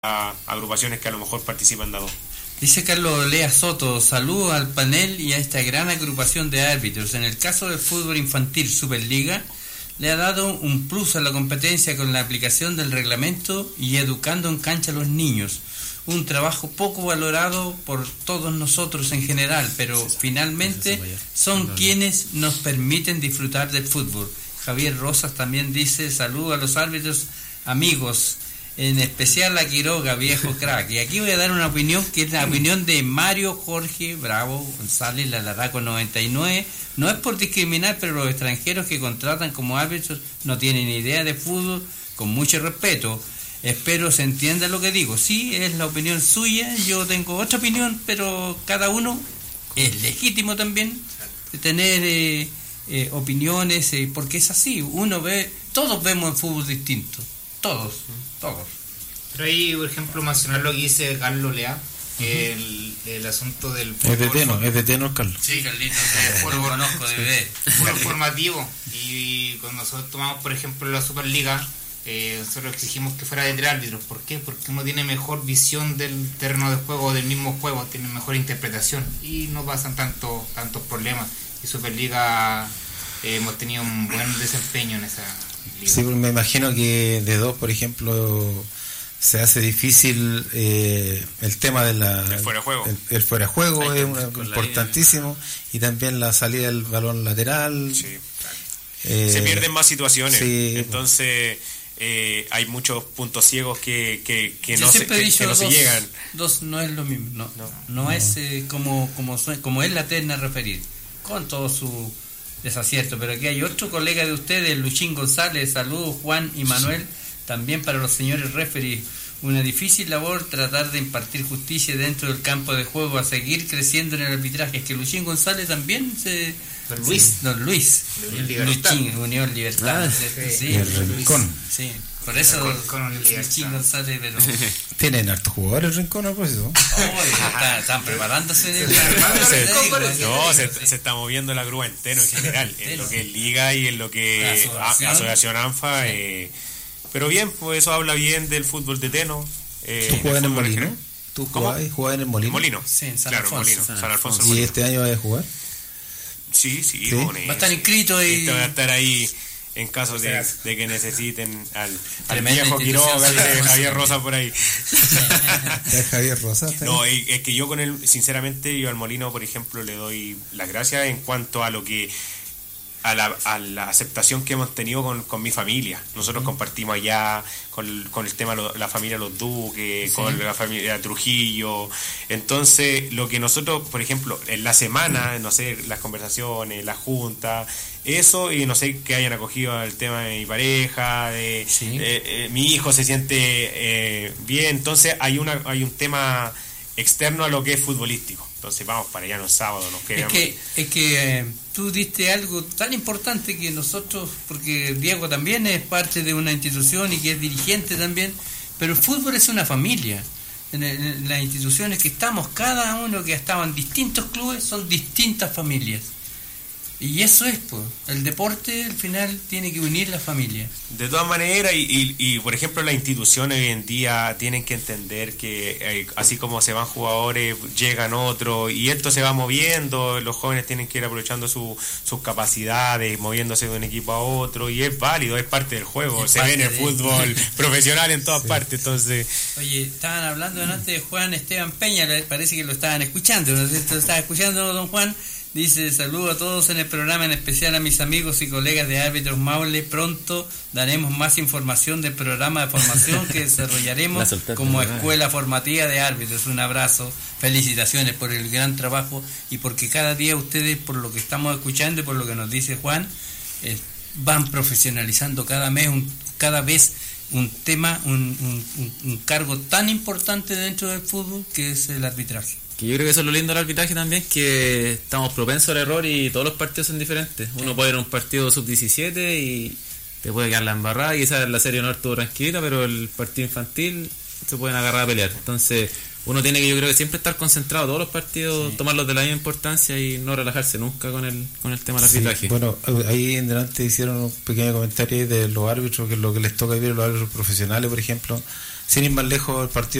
a agrupaciones que a lo mejor participan de a dos. Dice Carlos Lea Soto, saludos al panel y a esta gran agrupación de árbitros. En el caso del fútbol infantil Superliga, le ha dado un plus a la competencia con la aplicación del reglamento y educando en cancha a los niños. Un trabajo poco valorado por todos nosotros en general, pero finalmente son quienes nos permiten disfrutar del fútbol. Javier Rosas también dice, saludos a los árbitros amigos, en especial a Quiroga, viejo crack. Y aquí voy a dar una opinión que es la opinión de Mario Jorge Bravo González, la Laraco 99. No es por discriminar, pero los extranjeros que contratan como árbitros no tienen idea de fútbol, con mucho respeto. Espero se entienda lo que digo. Sí, es la opinión suya, yo tengo otra opinión, pero cada uno es legítimo también de tener opiniones, porque es así. Uno ve, todos vemos el fútbol distinto. Todos. Pero ahí, por ejemplo, mencionar lo que dice Carlos Lea, el asunto del fútbol. Es de Teno, Carlos. Sí, Carlitos, lo conozco de ver. Fútbol formativo. Y cuando nosotros tomamos, por ejemplo, la Superliga, nosotros exigimos que fuera de 3 árbitros. ¿Por qué? Porque uno tiene mejor visión del terreno de juego, del mismo juego, tiene mejor interpretación y no pasan tantos problemas. Y Superliga hemos tenido un buen desempeño en esa liga. Sí, me imagino que de 2, por ejemplo, se hace difícil el tema de el fuera de juego. El fuera de juego es importantísimo, y también la salida del balón lateral. Sí. Se pierden más situaciones, sí, entonces hay muchos puntos ciegos que no se llegan. 2 no es lo mismo, no es como es la terna a referir, con todo su desacierto, pero aquí hay otro colega de ustedes, Luchín González, saludos Juan y Manuel, también para los señores referees, una difícil labor tratar de impartir justicia dentro del campo de juego, a seguir creciendo en el arbitraje. Es que Luchín González también Don Luis Luchín, Unión Libertad, sí, el Rincón. Sí, por eso Luchín González, pero tienen hartos jugadores el Rincón, a propósito. Están preparándose. Se está moviendo la grúa entero en general, en lo que es Liga y en lo que Asociación ANFA. Pero bien, pues eso habla bien del fútbol de Teno. ¿Tú juegas en el Molino? ¿Tú jugabas en el Molino? Molino, sí, en San claro, Alfonso. San Alfonso. ¿Y Molino. este año vas a jugar? Sí. Va a estar inscrito y va a estar ahí en caso de que necesiten al viejo institución, Quiroga, Javier Rosa por ahí. Javier Rosa. No, es que yo con él, sinceramente, yo al Molino, por ejemplo, le doy las gracias en cuanto a lo que a la aceptación que hemos tenido con mi familia. Nosotros compartimos allá con el tema de la familia Los Duques, con la familia Trujillo. Entonces, lo que nosotros, por ejemplo, en la semana, no sé, las conversaciones, la junta, eso, y no sé, que hayan acogido el tema de mi pareja, mi hijo se siente bien. Entonces, hay un tema externo a lo que es futbolístico. Entonces vamos para allá los sábados, nos quedamos. Es que tú diste algo tan importante que nosotros, porque Diego también es parte de una institución y que es dirigente también, pero el fútbol es una familia. En las instituciones que estamos, cada uno que ha estado en distintos clubes son distintas familias. Y eso es, pues, el deporte al final tiene que unir la familia. De todas maneras, y por ejemplo las instituciones hoy en día tienen que entender que así como se van jugadores, llegan otros, y esto se va moviendo, los jóvenes tienen que ir aprovechando sus capacidades, moviéndose de un equipo a otro, y es válido, es parte del juego, se ve en el fútbol profesional en todas partes. Entonces, oye, estaban hablando antes de Juan Esteban Peña, parece que lo estaban escuchando, ¿no? ¿Lo estaba escuchando, don Juan? Dice, saludo a todos en el programa, en especial a mis amigos y colegas de Árbitros Maule. Pronto daremos más información del programa de formación que desarrollaremos como escuela formativa de árbitros. Un abrazo, felicitaciones por el gran trabajo y porque cada día ustedes, por lo que estamos escuchando y por lo que nos dice Juan, van profesionalizando cada vez un tema, un cargo tan importante dentro del fútbol que es el arbitraje. Que yo creo que eso es lo lindo del arbitraje también, que estamos propensos al error y todos los partidos son diferentes. Uno puede ir a un partido sub-17 y te puede quedar la embarrada, y quizás la serie no estuvo tranquilita, pero el partido infantil se pueden agarrar a pelear. Entonces uno tiene que, yo creo que siempre estar concentrado todos los partidos, tomarlos de la misma importancia y no relajarse nunca con el tema del arbitraje. Bueno, ahí en delante hicieron un pequeño comentario de los árbitros, que es lo que les toca vivir a los árbitros profesionales, por ejemplo. sin ir más lejos, el partido